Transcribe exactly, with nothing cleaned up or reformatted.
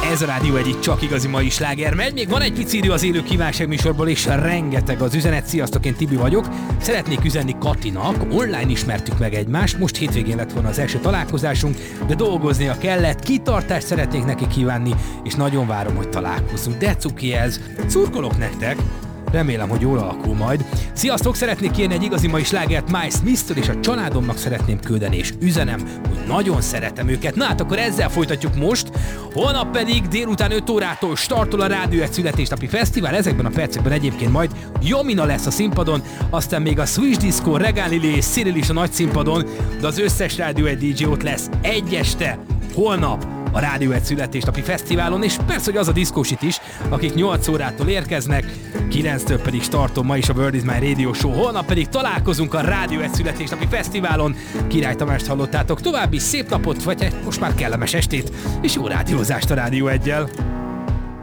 Ez a Rádió egy csak igazi mai sláger megy. Még van egy pici idő az élő kívánság műsorból, és rengeteg az üzenet. Sziasztok, én Tibi vagyok. Szeretnék üzenni Katinak. Online ismertük meg egymást. Most hétvégén lett volna az első találkozásunk, de dolgoznia kellett. Kitartást szeretnék neki kívánni, és nagyon várom, hogy találkozzunk. De cuki ez. Szurkolok nektek. Remélem, hogy jól alakul majd. Sziasztok, szeretnék kérni egy igazi mai slágert Miles Smith-től, és a családomnak szeretném küldeni, és üzenem, hogy nagyon szeretem őket. Na hát akkor ezzel folytatjuk most. Holnap pedig délután öt órától startol a Rádió egy születésnapi fesztivál. Ezekben a percekben egyébként majd Jomina lesz a színpadon, aztán még a Swiss Disco, Regán Lili és Cyril is a nagy színpadon, de az összes Rádió egy dé dzsé ott lesz egy este, holnap a Rádió egy születésnapi fesztiválon, és persze, hogy az a diszkósit is, akik nyolc órától érkeznek, kilenctől pedig startom ma is a World is My Radio Show, holnap pedig találkozunk a Rádió egy születésnapi fesztiválon. Király Tamást hallottátok, további szép napot, vagy egy most már kellemes estét, és jó rádiózást a Rádió egyel.